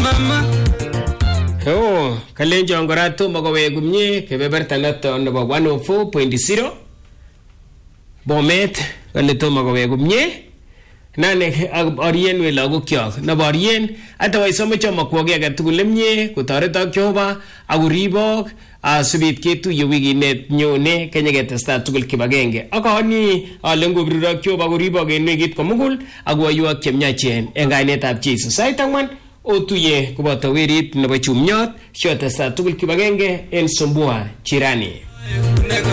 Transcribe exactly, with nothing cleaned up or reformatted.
Oh, kalenjo ngora tomo kowe kumye kebeberta noto nebo one oh four point zero. Bomet kale tomo kowe kumye. Nane arien we lagokyok na barien ata waisomo choma kwoge age tugul mye kotoretok Jehova akuribok asubit ketuye wikinet nyone kenyeketesta tugul kibagenge akoni ale ngobirok Jehova kuribok en wikit komugul akwaywak chemyachen en kainetab Jesus. Sait angwan otuye koboto werit nebo chumnyot shotesta tugul kibagenge en Sumbua Chirani.